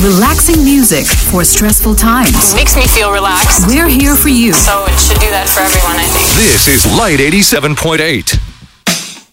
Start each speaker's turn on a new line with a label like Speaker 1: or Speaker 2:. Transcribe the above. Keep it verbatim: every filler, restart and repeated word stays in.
Speaker 1: Relaxing music for stressful times.
Speaker 2: It makes me feel relaxed.
Speaker 1: We're here for you.
Speaker 2: So it should do that for everyone, I think.
Speaker 3: This is Light eighty-seven point eight.